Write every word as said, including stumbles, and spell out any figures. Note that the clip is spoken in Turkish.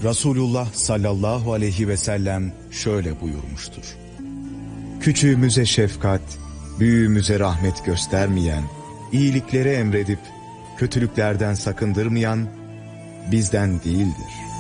Resulullah sallallahu aleyhi ve sellem şöyle buyurmuştur: küçüğümüze şefkat, büyüğümüze rahmet göstermeyen, iyiliklere emredip kötülüklerden sakındırmayan bizden değildir.